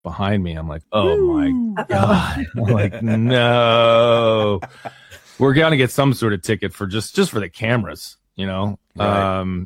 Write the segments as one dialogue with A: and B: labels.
A: behind me. I'm like, oh my God. I'm like, no, we're going to get some sort of ticket for just for the cameras, you know?
B: Right.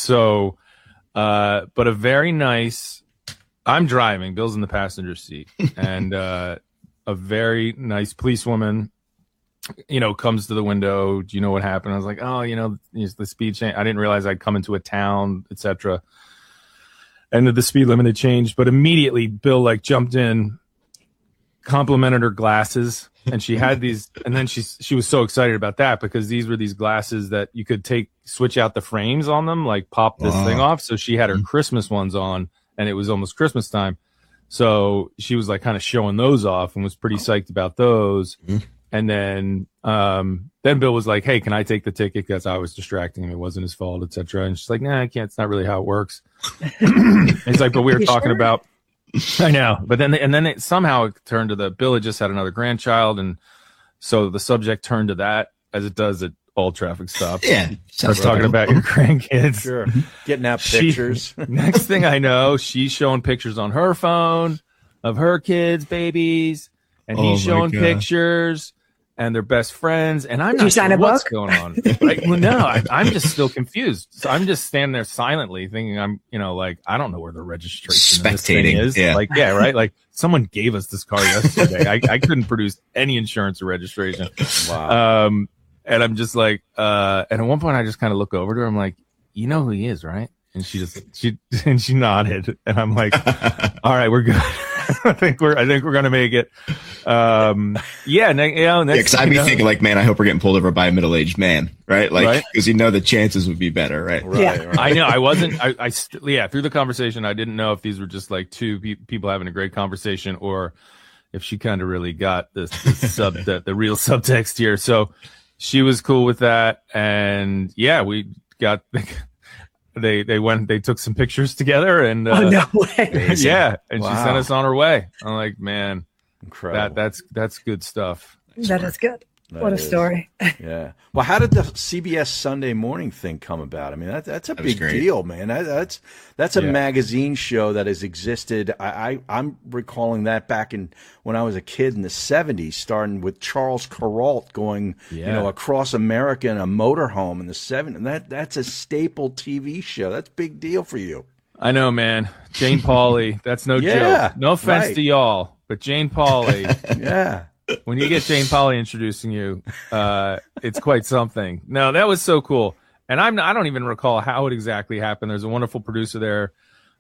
A: But a very nice, I'm driving, Bill's in the passenger seat, and a very nice policewoman, you know, comes to the window. Do you know what happened? I was like, oh, you know, the speed change. I didn't realize I'd come into a town, etc. And the speed limit had changed, but immediately Bill like jumped in, complimented her glasses, and she had these, and then she was so excited about that because these were these glasses that you could switch out the frames on them, like pop this thing off. So she had her Christmas ones on, and it was almost Christmas time. So she was like kind of showing those off and was pretty psyched about those. And then Bill was like, hey, can I take the ticket? Because I was distracting him. It wasn't his fault, etc. And she's like, nah, I can't. It's not really how it works. It's like, but we were talking about, I know. But then, it somehow turned to Bill had just had another grandchild. And so the subject turned to that, as it does at all traffic stops.
C: Yeah.
A: Starts talking about your grandkids.
B: Sure. Getting out pictures.
A: Next thing I know, she's showing pictures on her phone of her kids, babies. And he's showing pictures. And they're best friends, and I'm not sure what's going on. Like, well, no, I'm just still confused. So I'm just standing there silently, thinking I'm, you know, like I don't know where the registration of this thing is.
C: Yeah.
A: Like, yeah, right. Like someone gave us this car yesterday. I couldn't produce any insurance or registration.
B: Wow.
A: And I'm just like, and at one point I just kind of look over to her. I'm like, you know who he is, right? And she nodded, and I'm like, all right, we're good. I think we're gonna make it.
C: Because I'd be thinking like, man, I hope we're getting pulled over by a middle-aged man, right? Like, because you know the chances would be better, right?
B: Right.
A: I know. I wasn't. Through the conversation, I didn't know if these were just like two people having a great conversation, or if she kind of really got the real subtext here. So she was cool with that, and yeah, we got. They took some pictures together, and
D: no way.
A: Yeah, and she sent us on her way. I'm like, man,
B: incredible.
A: That's good stuff.
D: That is good. What a story.
B: Yeah. Well, how did the CBS Sunday Morning thing come about? I mean, that's a big deal, man. That's a magazine show that has existed. I'm recalling that back when I was a kid in the 70s, starting with Charles Kuralt going, across America in a motorhome in the 70s. That's a staple TV show. That's a big deal for you.
A: I know, man. Jane Pauley. That's no joke. No offense to y'all, but Jane Pauley.
B: Yeah.
A: When you get Jane Pauley introducing you, it's quite something. No, that was so cool. And I don't even recall how it exactly happened. There's a wonderful producer there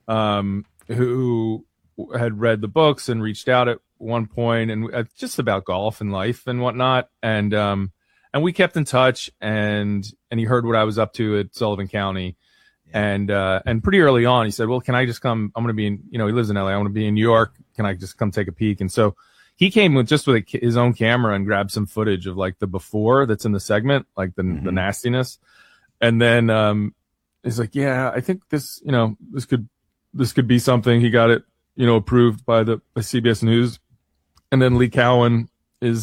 A: who had read the books and reached out at one point, and just about golf and life and whatnot. And we kept in touch, and he heard what I was up to at Sullivan County. And pretty early on, he said, well, can I just come? I'm going to be in, he lives in LA. I want to be in New York. Can I just come take a peek? And so he came with his own camera and grabbed some footage of like the before that's in the segment, like the nastiness. And then, he's like, yeah, I think this, this could be something. He got it, approved by CBS News. And then Lee Cowan is,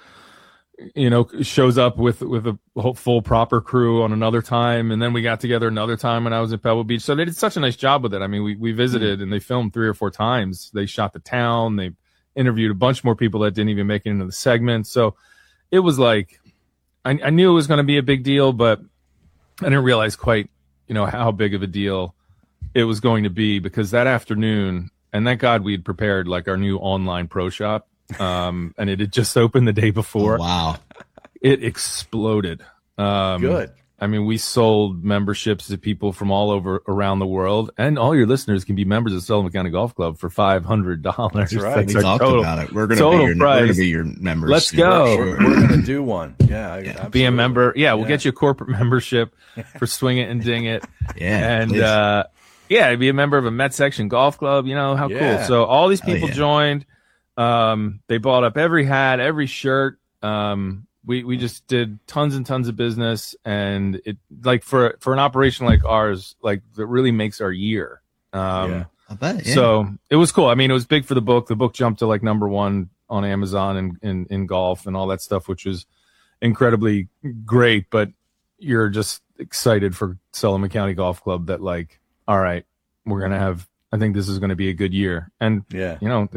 A: shows up with a whole full proper crew on another time. And then we got together another time when I was at Pebble Beach. So they did such a nice job with it. I mean, we visited and they filmed 3 or 4 times. They shot the town. They interviewed a bunch more people that didn't even make it into the segment. So it was like, I knew it was going to be a big deal, but I didn't realize quite, how big of a deal it was going to be, because that afternoon, and thank God we'd prepared like our new online pro shop. And it had just opened the day before.
C: Oh, wow.
A: It exploded.
B: Good.
A: I mean, we sold memberships to people from all over around the world, and all your listeners can be members of Sullivan County Golf Club for $500.
B: That's right.
C: We talked about it. We're going to be your members.
A: Let's go.
B: We're going to do one. Yeah.
A: Be a member. Yeah. We'll get you a corporate membership for Swing It and Ding It.
C: Yeah.
A: And, be a member of a Met Section Golf Club. How cool. So all these people joined. They bought up every hat, every shirt. We just did tons and tons of business, and it like for an operation like ours, like that really makes our year.
C: I bet, yeah.
A: So it was cool. I mean, it was big for the book. The book jumped to like #1 on Amazon and in golf and all that stuff, which was incredibly great. But you're just excited for Sullivan County Golf Club that like, all right, we're going to have I think this is going to be a good year. And,
B: yeah,
A: you know,